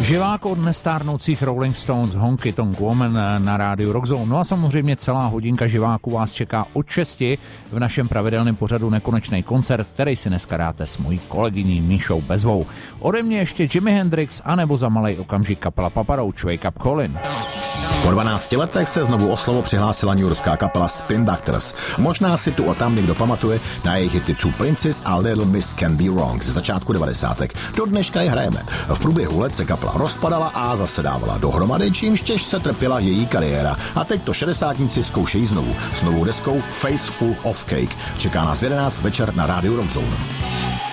Živák od nestárnoucích Rolling Stones, Honky Tonk Woman na rádiu Rockzone. No a samozřejmě celá hodinka živáků vás čeká od 6 v našem pravidelném pořadu Nekonečný koncert, který si dneska dáte s mojí kolegyní Míšou Bezvou. Ode mě ještě Jimi Hendrix anebo za malej okamžik kapela Papa Roach, Wake Up Colin. Po 12 letech se znovu o slovo přihlásila newyorská kapela Spin Doctors. Možná si tu a tam někdo pamatuje na jejich hity Two Princes a Little Miss Can Be Wrong ze začátku 90. Do dneška je hrajeme. V průběhu let se kapela rozpadala a zase dávala dohromady, čímž těžce trpěla její kariéra. A teď to šedesátníci zkoušejí znovu. S novou deskou Face Full of Cake. Čeká nás v 11 večer na rádiu Rockzone.